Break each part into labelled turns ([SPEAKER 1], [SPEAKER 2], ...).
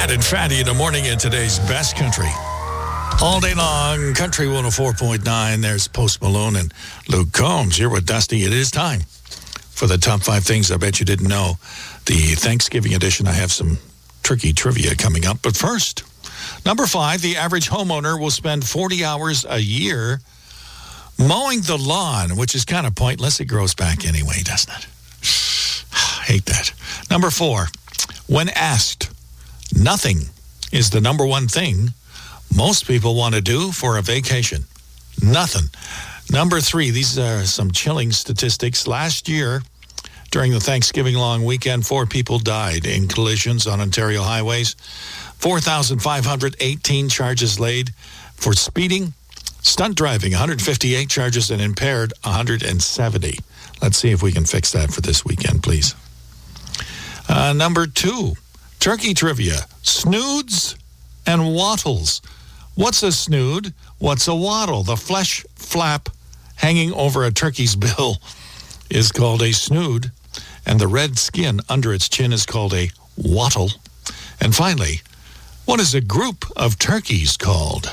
[SPEAKER 1] Brad and Fatty in the morning in today's best country. All day long, Country 104.9. There's Post Malone and Luke Combs here with Dusty. It is time for the top 5 things I bet you didn't know. The Thanksgiving edition, I have some turkey trivia coming up. But first, number 5, the average homeowner will spend 40 hours a year mowing the lawn, which is kind of pointless. It grows back anyway, doesn't it? Hate that. Number 4, when asked, nothing is the number one thing most people want to do for a vacation. Nothing. Number 3, these are some chilling statistics. Last year, during the Thanksgiving long weekend, 4 people died in collisions on Ontario highways. 4,518 charges laid for speeding, stunt driving, 158 charges, and impaired, 170. Let's see if we can fix that for this weekend, please. Number 2, turkey trivia. Snoods and wattles. What's a snood? What's a wattle? The flesh flap hanging over a turkey's bill is called a snood, and the red skin under its chin is called a wattle. And finally, what is a group of turkeys called?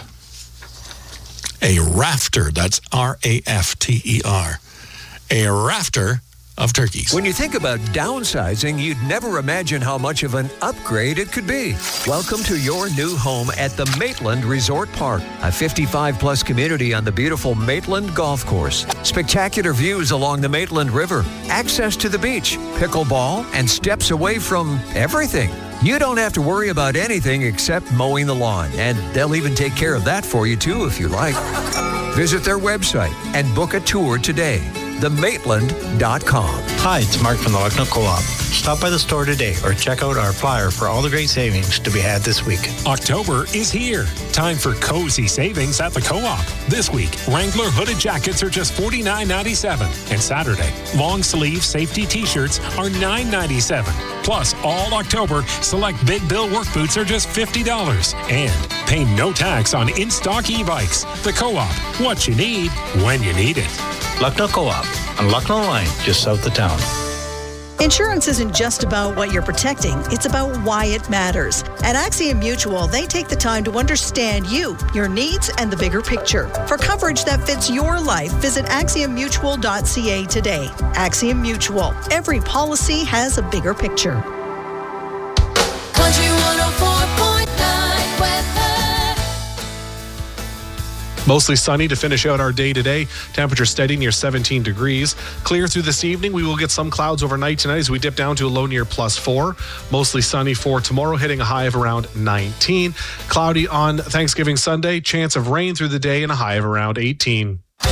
[SPEAKER 1] A rafter. That's R-A-F-T-E-R. A rafter of turkeys.
[SPEAKER 2] When you think about downsizing, you'd never imagine how much of an upgrade it could be. Welcome to your new home at the Maitland Resort Park, a 55-plus community on the beautiful Maitland Golf Course. Spectacular views along the Maitland River, access to the beach, pickleball, and steps away from everything. You don't have to worry about anything except mowing the lawn, and they'll even take care of that for you too if you like. Visit their website and book a tour today. themaitland.com.
[SPEAKER 3] Hi, it's Mark from the Lucknow Co-op. Stop by the store today or check out our flyer for all the great savings to be had this week.
[SPEAKER 4] October is here. Time for cozy savings at the Co-op. This week, Wrangler hooded jackets are just $49.97. And Saturday, long sleeve safety t-shirts are $9.97. Plus, all October, select Big Bill work boots are just $50. And pay no tax on in-stock e-bikes. The Co-op, what you need, when you need it.
[SPEAKER 3] Lucknow Co-op on Lucknow Line, just south of town.
[SPEAKER 5] Insurance isn't just about what you're protecting, it's about why it matters. At Axiom Mutual, they take the time to understand you, your needs, and the bigger picture. For coverage that fits your life, visit AxiomMutual.ca today. Axiom Mutual. Every policy has a bigger picture.
[SPEAKER 6] Country 104.9 weather.
[SPEAKER 7] Mostly sunny to finish out our day today. Temperature steady near 17 degrees. Clear through this evening. We will get some clouds overnight tonight as we dip down to a low near +4. Mostly sunny for tomorrow, hitting a high of around 19. Cloudy on Thanksgiving Sunday. Chance of rain through the day and a high of around 18.